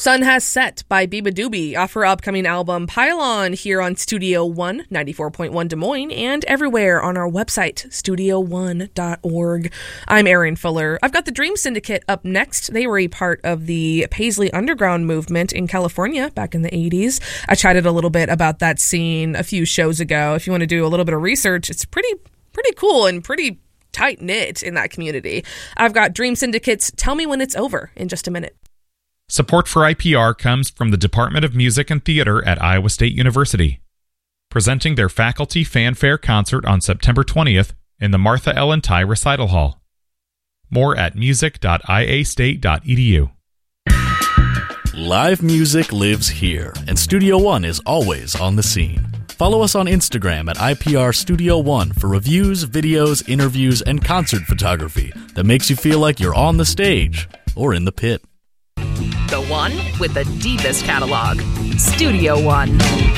Sun Has Set by Biba Doobie off her upcoming album Pylon here on Studio One, 94.1 Des Moines, and everywhere on our website, studio1.org. I'm Erin Fuller. I've got the Dream Syndicate up next. They were a part of the Paisley Underground movement in California back in the 80s. I chatted a little bit about that scene a few shows ago. If you want to do a little bit of research, it's pretty cool and pretty tight-knit in that community. I've got Dream Syndicate's Tell Me When It's Over in just a minute. Support for IPR comes from the Department of Music and Theater at Iowa State University, presenting their Faculty Fanfare Concert on September 20th in the Martha Ellen Ty Recital Hall. More at music.iastate.edu. Live music lives here, and Studio One is always on the scene. Follow us on Instagram at IPR Studio One for reviews, videos, interviews, and concert photography that makes you feel like you're on the stage or in the pit. The one with the deepest catalog. Studio One.